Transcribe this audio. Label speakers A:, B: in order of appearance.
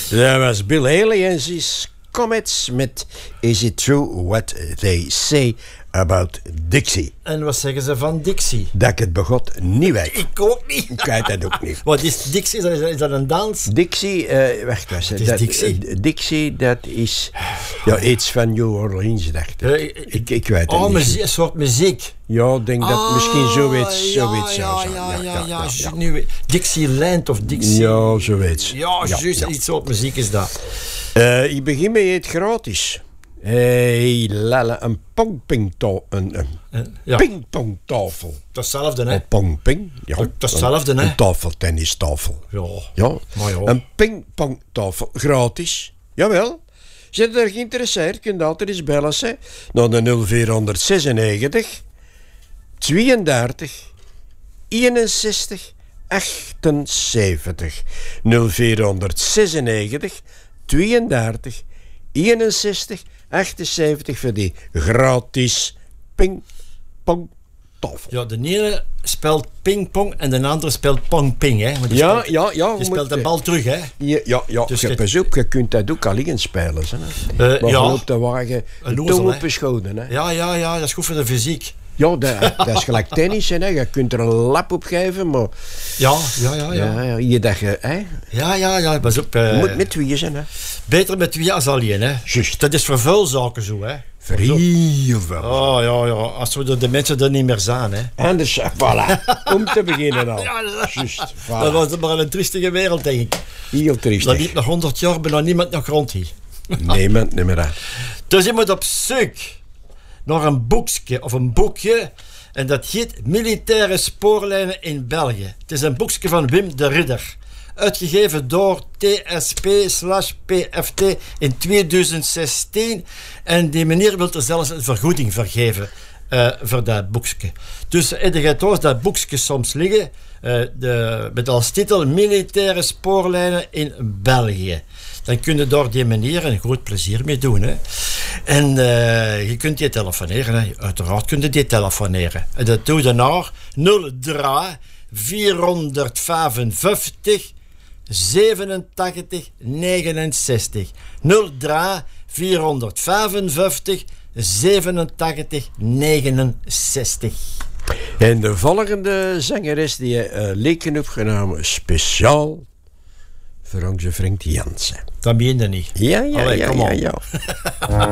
A: Dat was Bill Haley en zijn Comets met Is It True What They Say About Dixie.
B: En wat zeggen ze van Dixie?
A: Dat ik het begot niet weet.
B: Ik ook niet.
A: Ik weet dat ook niet.
B: Wat is Dixie? Is dat een dans?
A: Dixie, wacht eens.
B: Wat is Dixie?
A: Dixie, dat is iets van New Orleans, dacht ik. Ik weet het niet.
B: Een soort muziek.
A: Ja, ik denk dat misschien zoiets zou zijn.
B: Dixieland of Dixie.
A: Ja, zoiets.
B: Ja, juist, iets soort muziek is dat.
A: Ik begin met het gratis. Hey, lala, een pingpongtafel. Pingpongtafel.
B: Dat is hetzelfde, hè?
A: Pongping. Ja.
B: Dat is hetzelfde, hè?
A: Een tafeltennistafel.
B: Ja. Maar ja.
A: Een pingpongtafel. Gratis. Jawel. Zit er geïnteresseerd, kunt altijd eens bellen, hè. Naar de 0496 32 61 78. 0496 32 61 78 voor die gratis pingpongtafel.
B: Ja, de ene speelt pingpong en de andere speelt pongping, hè? Want
A: Ja.
B: je speelt de bal terug, hè?
A: Ja.
B: Dus
A: je kunt dat ook alleen spelen, hè. Maar je loopt te wagen, de tong op je schouder, hè.
B: Ja, dat is goed voor de fysiek.
A: Ja, dat is gelijk tennis, hè. Je kunt er een lap op geven, maar...
B: Ja.
A: Je dacht, hè.
B: Ja, pas op.
A: Moet met tweeën zijn, hè.
B: Beter met tweeën als alleen, hè.
A: Juist.
B: Dat is voor veel zaken zo, hè.
A: Heel veel.
B: Oh, ja. Als we de mensen er niet meer zijn, hè.
A: Anders, voilà. Om te beginnen al.
B: Ja,
A: Juist, voilà.
B: Dat was maar een triestige wereld, denk ik.
A: Heel triestig.
B: Dat liep nog 100 jaar bijna niemand nog rond hier.
A: Niemand niet meer aan.
B: Dus je moet op zoek naar een boekje. En dat heet Militaire Spoorlijnen in België. Het is een boekje van Wim de Ridder. Uitgegeven door TSP/PFT in 2016. En die meneer wil er zelfs een vergoeding voor geven voor dat boekje. Dus je gaat thuis dat boekje soms liggen. Met als titel Militaire Spoorlijnen in België. Dan kun je door die meneer een groot plezier mee doen. Hè. En je kunt die telefoneren. Hè. Uiteraard kun je die telefoneren. En dat doe je naar 03 455 87 69. 03 455 87 69.
A: En de volgende zangeres die leken opgenomen speciaal voor onze vriend Jansen.
B: Dat meen je niet.
A: Ja.